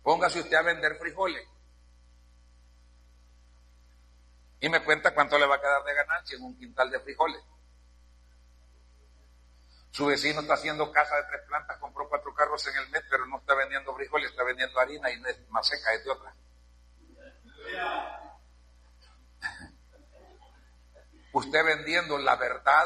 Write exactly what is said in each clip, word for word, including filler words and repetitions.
Póngase usted a vender frijoles y me cuenta cuánto le va a quedar de ganancia en un quintal de frijoles. Su vecino está haciendo casa de tres plantas, compró cuatro carros en el mes, pero no está vendiendo frijoles, está vendiendo harina y no es más seca, es de otra. Usted vendiendo la verdad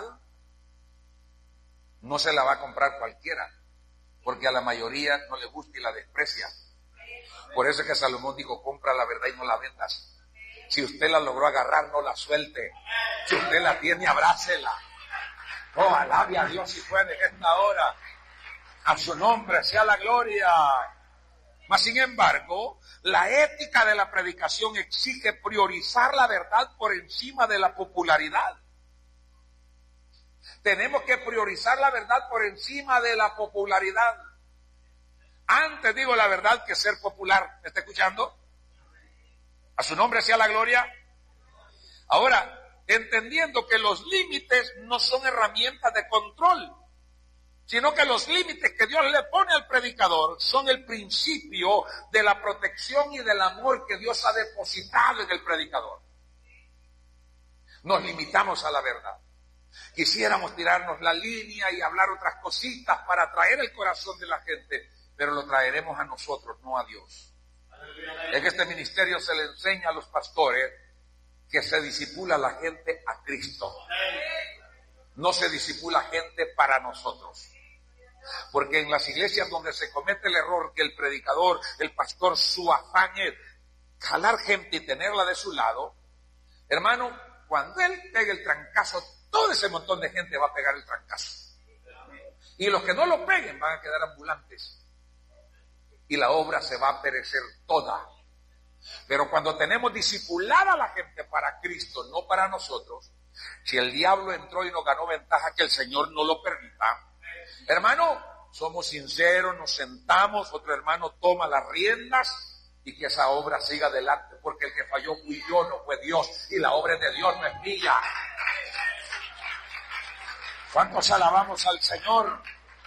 no se la va a comprar cualquiera, porque a la mayoría no le gusta y la desprecia. Por eso es que Salomón dijo, compra la verdad y no la vendas. Si usted la logró agarrar, no la suelte. Si usted la tiene, abrácela. Oh, alabe a Dios si puede en esta hora. A su nombre sea la gloria. Mas sin embargo, la ética de la predicación exige priorizar la verdad por encima de la popularidad. Tenemos que priorizar la verdad por encima de la popularidad. Antes digo la verdad que ser popular. ¿Me está escuchando? A su nombre sea la gloria. Ahora, entendiendo que los límites no son herramientas de control, sino que los límites que Dios le pone al predicador son el principio de la protección y del amor que Dios ha depositado en el predicador. Nos limitamos a la verdad. Quisiéramos tirarnos la línea y hablar otras cositas para atraer el corazón de la gente, pero lo traeremos a nosotros, no a Dios. En este ministerio se le enseña a los pastores que se disipula a la gente a Cristo. No se disipula gente para nosotros. Porque en las iglesias donde se comete el error que el predicador, el pastor, su afán es jalar gente y tenerla de su lado, hermano, cuando él pegue el trancazo, todo ese montón de gente va a pegar el trancazo. Y los que no lo peguen van a quedar ambulantes. Y la obra se va a perecer toda. Pero cuando tenemos discipulada a la gente para Cristo, no para nosotros, si el diablo entró y nos ganó ventaja, que el Señor no lo permita, hermano, somos sinceros, nos sentamos, otro hermano toma las riendas y que esa obra siga adelante, porque el que falló fui yo, no fue Dios, y la obra es de Dios, no es mía. ¿Cuántos alabamos al Señor?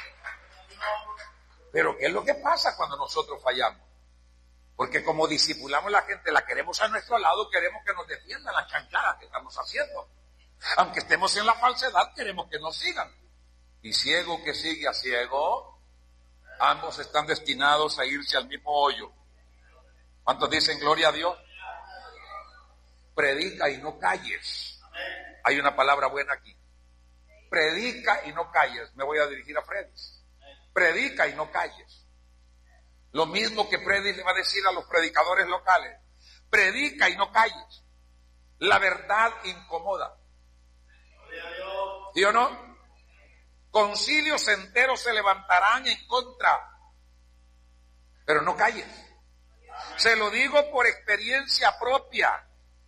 Pero ¿qué es lo que pasa cuando nosotros fallamos? Porque como discipulamos a la gente, la queremos a nuestro lado, queremos que nos defiendan las chanchadas que estamos haciendo. Aunque estemos en la falsedad, queremos que nos sigan. Y ciego que sigue a ciego, ambos están destinados a irse al mismo hoyo. ¿Cuántos dicen gloria a Dios? Predica y no calles. Hay una palabra buena aquí. Predica y no calles. Me voy a dirigir a Freddy. Predica y no calles. Lo mismo que Freddy le va a decir a los predicadores locales. Predica y no calles. La verdad incomoda. ¿Sí o no? Concilios enteros se levantarán en contra. Pero no calles. Se lo digo por experiencia propia.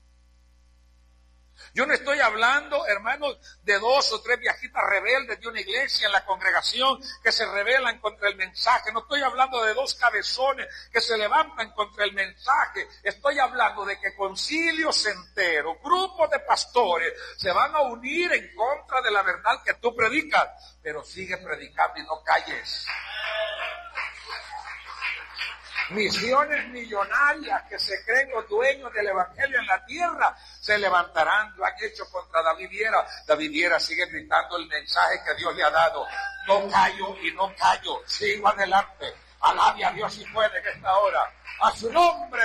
Yo no estoy hablando, hermanos, de dos o tres viejitas rebeldes de una iglesia en la congregación que se rebelan contra el mensaje. No estoy hablando de dos cabezones que se levantan contra el mensaje. Estoy hablando de que concilios enteros, grupos de pastores, se van a unir en contra de la verdad que tú predicas. Pero sigue predicando y no calles. Misiones millonarias que se creen los dueños del evangelio en la tierra se levantarán, lo han hecho contra David Viera. David Viera sigue gritando el mensaje que Dios le ha dado. No callo y no callo, sigo adelante. Alabe a Dios si puede en esta hora. A su nombre.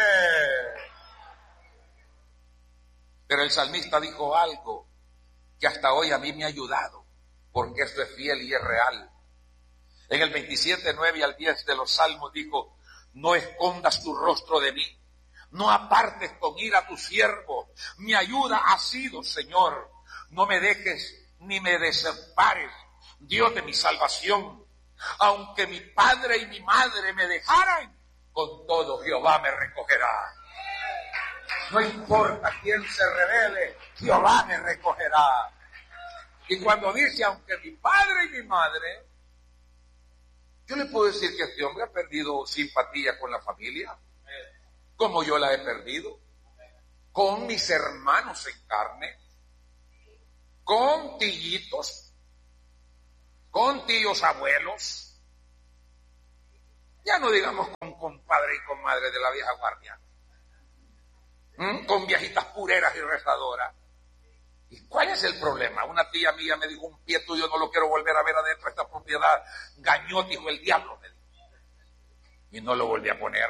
Pero el salmista dijo algo que hasta hoy a mí me ha ayudado, porque esto es fiel y es real. En el veintisiete, nueve al diez de los Salmos dijo: no escondas tu rostro de mí, no apartes con ira a tu siervo. Mi ayuda ha sido, Señor. No me dejes ni me desampares, Dios de mi salvación. Aunque mi padre y mi madre me dejaran, con todo Jehová me recogerá. No importa quién se revele, Jehová me recogerá. Y cuando dice, aunque mi padre y mi madre, yo le puedo decir que este hombre ha perdido simpatía con la familia, como yo la he perdido, con mis hermanos en carne, con tillitos, con tíos abuelos, Ya no digamos con compadre y comadre de la vieja guardia, ¿Mm? con viejitas pureras y rezadoras. ¿Y cuál es el problema? Una tía mía me dijo, un pie tuyo no lo quiero volver a ver adentro de esta propiedad. Gañote, hijo el diablo, me dijo. Y no lo volví a poner.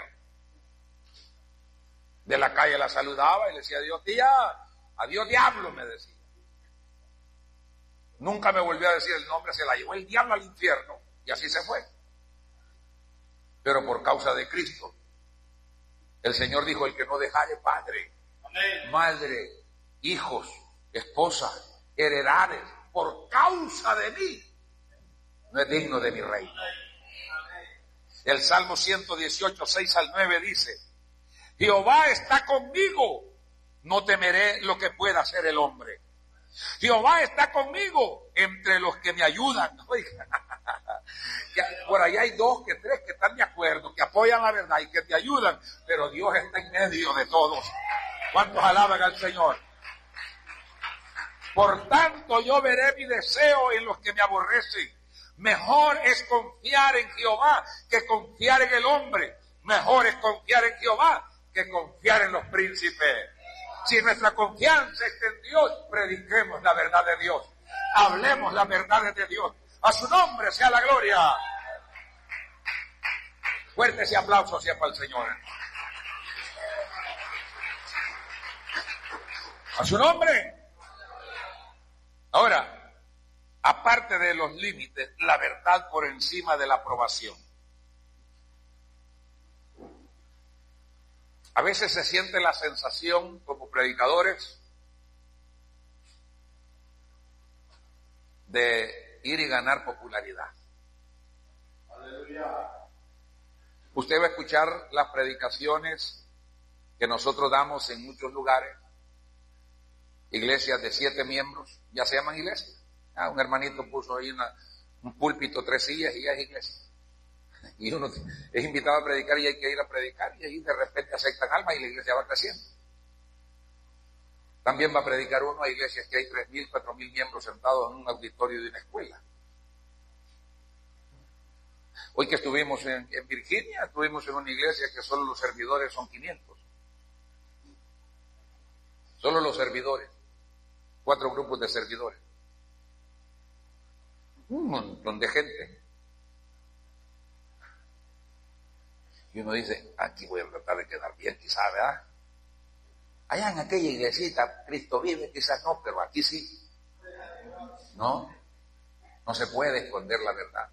De la calle la saludaba y le decía, adiós tía, adiós diablo, me decía. Nunca me volvió a decir el nombre, se la llevó el diablo al infierno. Y así se fue. Pero por causa de Cristo, el Señor dijo, el que no dejare padre, Amén. madre, hijos, esposa, heredades, por causa de mí, no es digno de mi reino. El Salmo ciento dieciocho, seis al nueve dice, Jehová está conmigo, no temeré lo que pueda hacer el hombre. Jehová está conmigo entre los que me ayudan. Oiga, por ahí hay dos que tres que están de acuerdo, que apoyan la verdad y que te ayudan, pero Dios está en medio de todos. ¿Cuántos alaban al Señor? Por tanto, yo veré mi deseo en los que me aborrecen. Mejor es confiar en Jehová que confiar en el hombre. Mejor es confiar en Jehová que confiar en los príncipes. Si nuestra confianza está en Dios, prediquemos la verdad de Dios. Hablemos las verdades de Dios. A su nombre sea la gloria. Fuerte ese aplauso sea para el Señor. A su nombre. Ahora, aparte de los límites, la verdad por encima de la aprobación. A veces se siente la sensación como predicadores de ir y ganar popularidad. Aleluya. Usted va a escuchar las predicaciones que nosotros damos en muchos lugares, iglesias de siete miembros, ya se llaman iglesias. Ah, un hermanito puso ahí una, un púlpito, tres sillas y ya es iglesia. Y uno es invitado a predicar y hay que ir a predicar y ahí de repente aceptan alma y la iglesia va creciendo. También va a predicar uno a iglesias que hay tres mil, cuatro mil miembros sentados en un auditorio de una escuela. Hoy que estuvimos en, en Virginia, estuvimos en una iglesia que solo los servidores son quinientos. Solo los servidores. Cuatro grupos de servidores. Un montón de gente. Y uno dice, aquí voy a tratar de quedar bien, quizás, ¿verdad? Allá en aquella iglesita, Cristo vive, quizás no, pero aquí sí. No, no se puede esconder la verdad.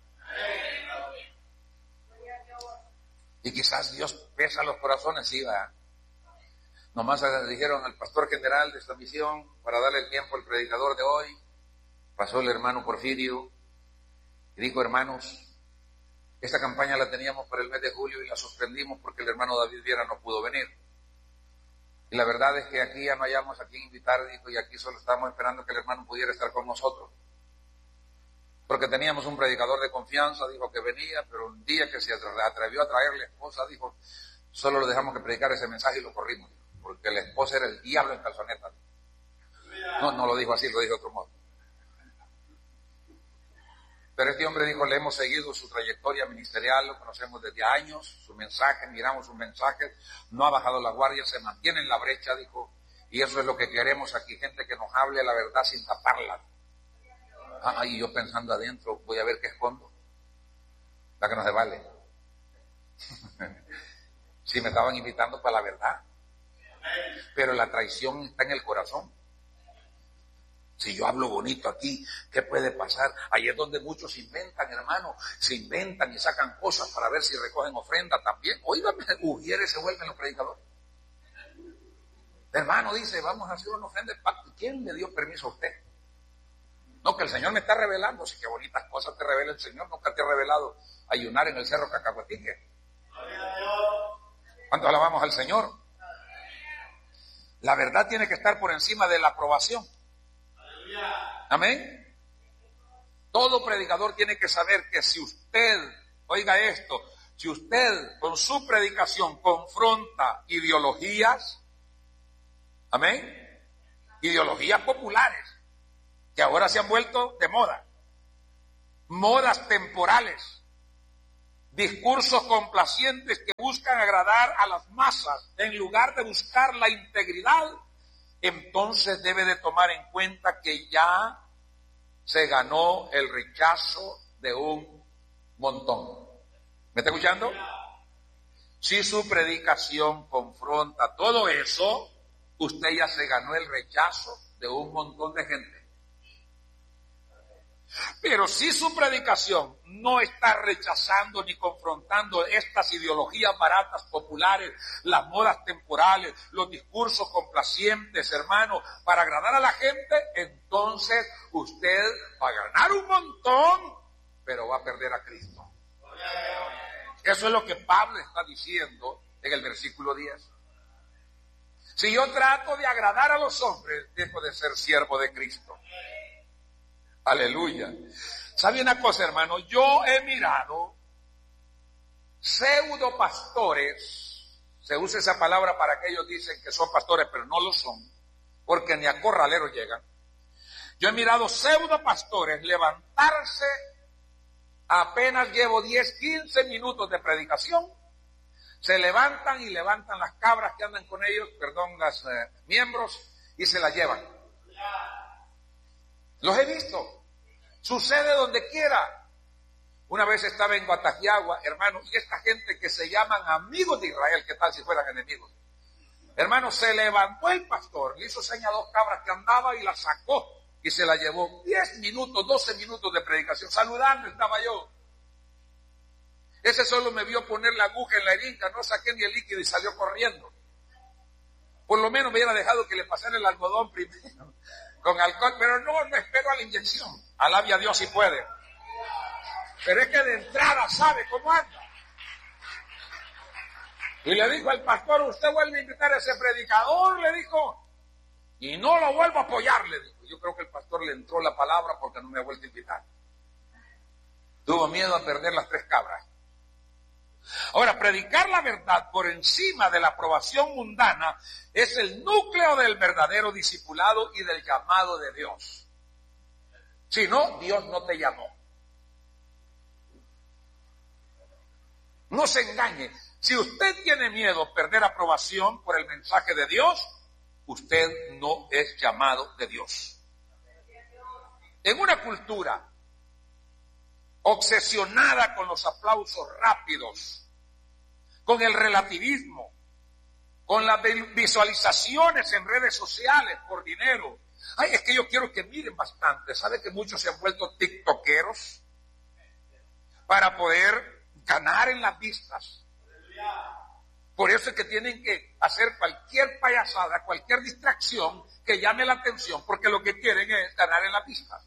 Y quizás Dios pesa los corazones, sí, ¿verdad? Nomás dijeron al pastor general de esta misión, para darle el tiempo al predicador de hoy, pasó el hermano Porfirio, y dijo, hermanos, esta campaña la teníamos para el mes de julio y la suspendimos porque el hermano David Viera no pudo venir. Y la verdad es que aquí ya no hayamos a quien invitar, dijo, y aquí solo estamos esperando que el hermano pudiera estar con nosotros. Porque teníamos un predicador de confianza, dijo que venía, pero un día que se atrevió a traer la esposa, dijo, solo lo dejamos que predicar ese mensaje y lo corrimos, porque la esposa era el diablo en calzonetas. No, no lo dijo así, lo dijo de otro modo. Pero este hombre dijo, le hemos seguido su trayectoria ministerial, lo conocemos desde años, su mensaje, miramos sus mensajes, no ha bajado la guardia, se mantiene en la brecha, dijo, y eso es lo que queremos aquí, gente que nos hable la verdad sin taparla. Ah, y yo pensando adentro, voy a ver qué escondo, la que no se vale. Si me estaban invitando para la verdad, pero la traición está en el corazón. Si yo hablo bonito aquí, ¿qué puede pasar? Ahí es donde muchos inventan, hermano, se inventan y sacan cosas para ver si recogen ofrenda también. Óigame, Ujieres se vuelven los predicadores. El hermano dice, vamos a hacer una ofrenda. ¿Quién le dio permiso a usted? No, que el Señor me está revelando. Sí, qué bonitas cosas te revela el Señor. Nunca te ha revelado ayunar en el cerro Cacahuatique. ¿Cuánto alabamos al Señor? La verdad tiene que estar por encima de la aprobación. Amén. Todo predicador tiene que saber que si usted, oiga esto, si usted con su predicación confronta ideologías, amén, ideologías populares, que ahora se han vuelto de moda, modas temporales, discursos complacientes que buscan agradar a las masas en lugar de buscar la integridad, entonces debe de tomar en cuenta que ya se ganó el rechazo de un montón. ¿Me está escuchando? Si su predicación confronta todo eso, usted ya se ganó el rechazo de un montón de gente. Pero si su predicación no está rechazando ni confrontando estas ideologías baratas, populares, las modas temporales, los discursos complacientes, hermano, para agradar a la gente, entonces usted va a ganar un montón, pero va a perder a Cristo. Eso es lo que Pablo está diciendo en el versículo diez. Si yo trato de agradar a los hombres, dejo de ser siervo de Cristo. Aleluya. ¿Sabe una cosa, hermano? Yo he mirado pseudo pastores, se usa esa palabra para que ellos dicen que son pastores, pero no lo son, porque ni a corraleros llegan. Yo he mirado pseudo pastores levantarse, apenas llevo diez, quince minutos de predicación, se levantan y levantan las cabras que andan con ellos, perdón, las eh, miembros, y se las llevan. Los he visto. Sucede donde quiera. Una vez estaba en Guatajiagua, hermano, y esta gente que se llaman amigos de Israel, ¿qué tal si fueran enemigos? Hermano, se levantó el pastor, le hizo seña a dos cabras que andaba y las sacó y se la llevó. Diez minutos, doce minutos de predicación. Saludando estaba yo. Ese solo me vio poner la aguja en la herida, no saqué ni el líquido y salió corriendo. Por lo menos me hubiera dejado que le pasara el algodón primero. Con alcohol, pero no, no espero a la inyección. Alabe a Dios si puede. Pero es que de entrada sabe cómo anda. Y le dijo al pastor, usted vuelve a invitar a ese predicador, le dijo, y no lo vuelvo a apoyar, le dijo. Yo creo que el pastor le entró la palabra porque no me ha vuelto a invitar. Tuvo miedo a perder las tres cabras. Ahora, predicar la verdad por encima de la aprobación mundana es el núcleo del verdadero discipulado y del llamado de Dios. Si no, Dios no te llamó. No se engañe. Si usted tiene miedo a perder aprobación por el mensaje de Dios, usted no es llamado de Dios. En una cultura obsesionada con los aplausos rápidos, con el relativismo, con las visualizaciones en redes sociales por dinero. Ay, es que yo quiero que miren bastante. ¿Sabe que muchos se han vuelto tiktokeros para poder ganar en las vistas? Por eso es que tienen que hacer cualquier payasada, cualquier distracción que llame la atención, porque lo que quieren es ganar en las vistas.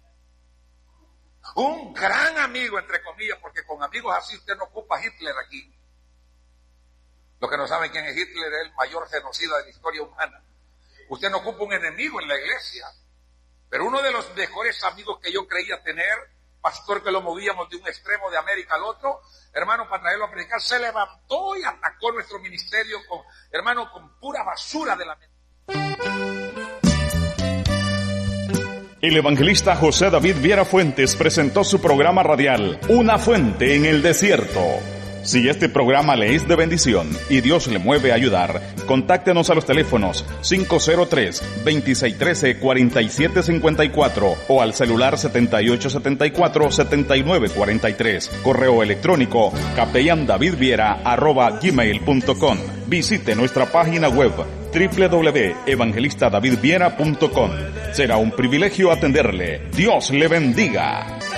Un gran amigo, entre comillas, porque con amigos así usted no ocupa a Hitler aquí. Los que no saben quién es Hitler, es el mayor genocida de la historia humana. Usted no ocupa un enemigo en la iglesia. Pero uno de los mejores amigos que yo creía tener, pastor que lo movíamos de un extremo de América al otro, hermano, para traerlo a predicar, se levantó y atacó nuestro ministerio con, hermano, con pura basura de la mente. El evangelista José David Viera Fuentes presentó su programa radial, Una Fuente en el Desierto. Si este programa le es de bendición y Dios le mueve a ayudar, contáctenos a los teléfonos cinco cero tres, veintiséis trece, cuarenta y siete cincuenta y cuatro o al celular setenta y ocho setenta y cuatro, setenta y nueve cuarenta y tres. Correo electrónico capellandavidviera arroba gmail punto com. Visite nuestra página web doble u doble u doble u punto evangelista david viera punto com. Será un privilegio atenderle. Dios le bendiga.